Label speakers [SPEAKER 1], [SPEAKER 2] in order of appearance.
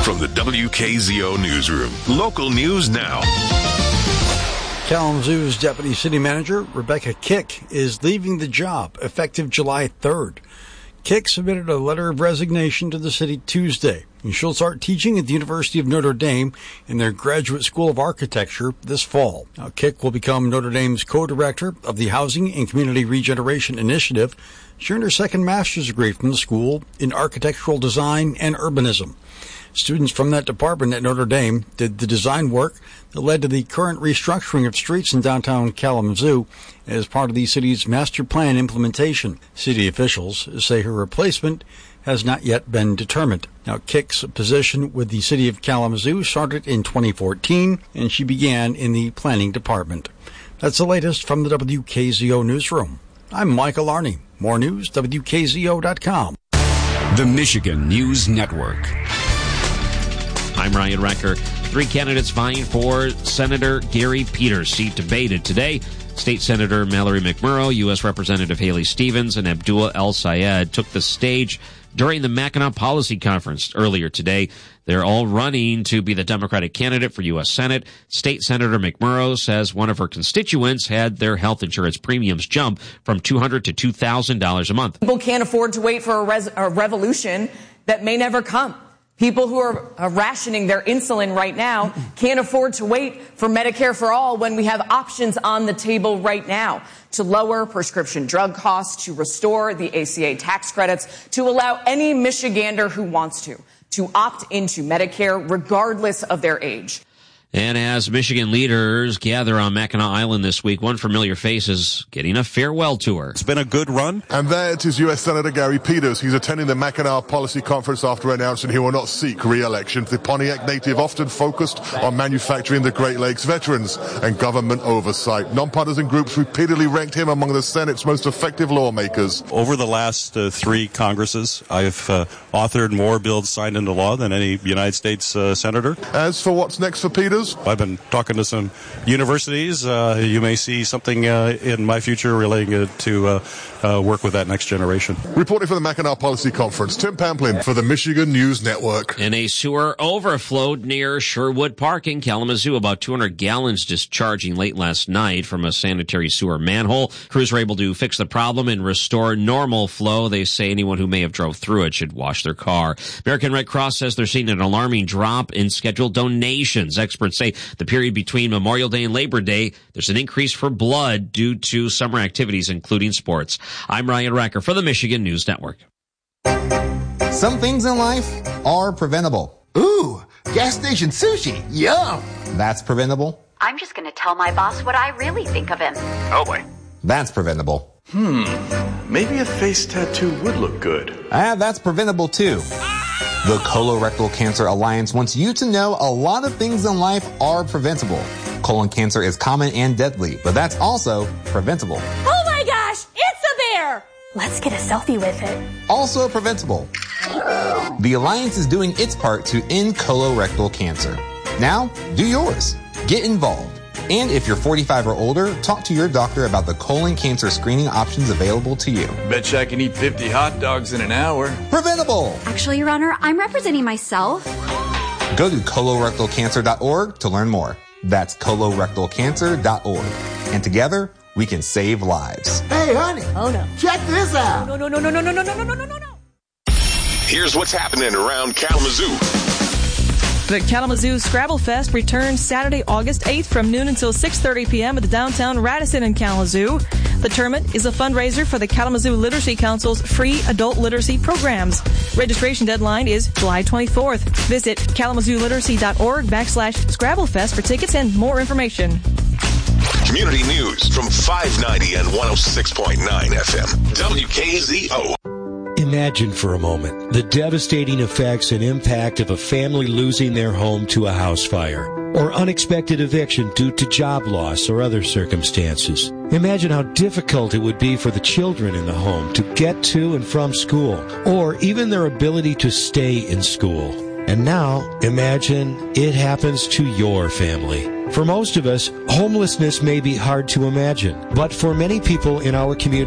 [SPEAKER 1] From the WKZO Newsroom, local news now.
[SPEAKER 2] Kalamazoo's Deputy City Manager, Rebecca Kick, is leaving the job effective July 3rd. Kick submitted a letter of resignation to the city Tuesday, and she'll start teaching at the University of Notre Dame in their Graduate School of Architecture this fall. Now, Kick will become Notre Dame's co-director of the Housing and Community Regeneration Initiative. She earned her second master's degree from the school in architectural design and urbanism. Students from that department at Notre Dame did the design work that led to the current restructuring of streets in downtown Kalamazoo as part of the city's master plan implementation. City officials say her replacement has not yet been determined. Now, Kick's position with the city of Kalamazoo started in 2014, and she began in the planning department. That's the latest from the WKZO Newsroom. I'm Michael Arney. More news, WKZO.com.
[SPEAKER 3] The Michigan News Network.
[SPEAKER 4] I'm Ryan Recker. 3 candidates vying for Senator Gary Peters' seat debated today. State Senator Mallory McMurrow, U.S. Representative Haley Stevens, and Abdullah El-Sayed took the stage during the Mackinac Policy Conference earlier today. They're all running to be the Democratic candidate for U.S. Senate. State Senator McMurrow says one of her constituents had their health insurance premiums jump from $200 to $2,000 a month.
[SPEAKER 5] People can't afford to wait for a revolution that may never come. People who are rationing their insulin right now can't afford to wait for Medicare for all when we have options on the table right now to lower prescription drug costs, to restore the ACA tax credits, to allow any Michigander who wants to opt into Medicare regardless of their age.
[SPEAKER 4] And as Michigan leaders gather on Mackinac Island this week, one familiar face is getting a farewell tour.
[SPEAKER 6] It's been a good run.
[SPEAKER 7] And there it is, U.S. Senator Gary Peters. He's attending the Mackinac Policy Conference after announcing he will not seek re-election. The Pontiac native often focused on manufacturing the Great Lakes veterans and government oversight. Nonpartisan groups repeatedly ranked him among the Senate's most effective lawmakers.
[SPEAKER 6] Over the last 3 Congresses, I've authored more bills signed into law than any United States senator.
[SPEAKER 7] As for what's next for Peters,
[SPEAKER 6] I've been talking to some universities. You may see something in my future relating to work with that next generation.
[SPEAKER 7] Reporting for the Mackinac Policy Conference, Tim Pamplin for the Michigan News Network.
[SPEAKER 4] And a sewer overflowed near Sherwood Park in Kalamazoo. About 200 gallons discharging late last night from a sanitary sewer manhole. Crews were able to fix the problem and restore normal flow. They say anyone who may have drove through it should wash their car. American Red Cross says they're seeing an alarming drop in scheduled donations. Experts say the period between Memorial Day and Labor Day, there's an increase for blood due to summer activities, including sports. I'm Ryan Racker for the Michigan News Network.
[SPEAKER 8] Some things in life are preventable.
[SPEAKER 9] Ooh, gas station sushi. Yum.
[SPEAKER 8] That's preventable.
[SPEAKER 10] I'm just going to tell my boss what I really think of him.
[SPEAKER 9] Oh, boy.
[SPEAKER 8] That's preventable.
[SPEAKER 11] Maybe a face tattoo would look good.
[SPEAKER 8] That's preventable too. The Colorectal Cancer Alliance wants you to know a lot of things in life are preventable. Colon cancer is common and deadly, but that's also preventable.
[SPEAKER 12] Oh my gosh, it's a bear! Let's get a selfie with it.
[SPEAKER 8] Also preventable. The Alliance is doing its part to end colorectal cancer. Now, do yours. Get involved. And if you're 45 or older, talk to your doctor about the colon cancer screening options available to you.
[SPEAKER 11] Betcha I can eat 50 hot dogs in an hour.
[SPEAKER 8] Preventable!
[SPEAKER 10] Actually, Your Honor, I'm representing myself.
[SPEAKER 8] Go to colorectalcancer.org to learn more. That's colorectalcancer.org. And together, we can save lives.
[SPEAKER 9] Hey, honey.
[SPEAKER 12] Oh, no.
[SPEAKER 9] Check this out.
[SPEAKER 12] No.
[SPEAKER 1] Here's what's happening around Kalamazoo.
[SPEAKER 13] The Kalamazoo Scrabble Fest returns Saturday, August 8th from noon until 6:30 p.m. at the downtown Radisson in Kalamazoo. The tournament is a fundraiser for the Kalamazoo Literacy Council's free adult literacy programs. Registration deadline is July 24th. Visit KalamazooLiteracy.org/ScrabbleFest for tickets and more information.
[SPEAKER 1] Community news from 590 and 106.9 FM. WKZO.
[SPEAKER 14] Imagine for a moment the devastating effects and impact of a family losing their home to a house fire, or unexpected eviction due to job loss or other circumstances. Imagine how difficult it would be for the children in the home to get to and from school, or even their ability to stay in school. And now, imagine it happens to your family. For most of us, homelessness may be hard to imagine, but for many people in our community,